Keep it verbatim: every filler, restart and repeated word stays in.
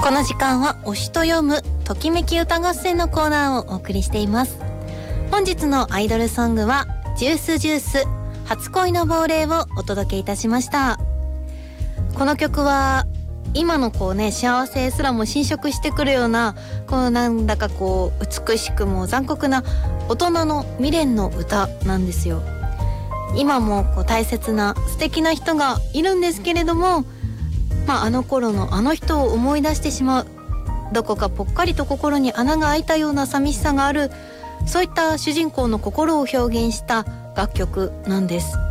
この時間は推しと読むときめき歌合戦のコーナーをお送りしています。本日のアイドルソングはジュースジュース初恋の亡霊をお届けいたしました。この曲は今のこうね幸せすらも侵食してくるようなこうなんだかこう美しくも残酷な大人の未練の歌なんですよ。今もこう大切な素敵な人がいるんですけれども、まあ、あの頃のあの人を思い出してしまう、どこかぽっかりと心に穴が開いたような寂しさがある、そういった主人公の心を表現した楽曲なんです。